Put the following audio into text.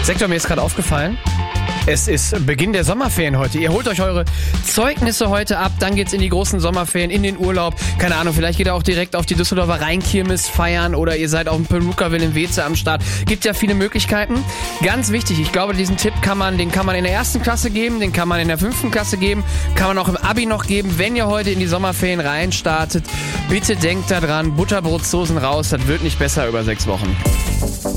Sektor, mir ist gerade aufgefallen, es ist Beginn der Sommerferien heute. Ihr holt euch eure Zeugnisse heute ab, dann geht's in die großen Sommerferien, in den Urlaub. Keine Ahnung, vielleicht geht ihr auch direkt auf die Düsseldorfer Rheinkirmes feiern oder ihr seid auf dem Perukaville in Weze am Start. Gibt ja viele Möglichkeiten. Ganz wichtig, ich glaube, diesen Tipp kann man in der ersten Klasse geben, den kann man in der 5. Klasse geben, kann man auch im Abi noch geben. Wenn ihr heute in die Sommerferien reinstartet, bitte denkt da dran, Butterbrotsoßen raus, das wird nicht besser über 6 Wochen.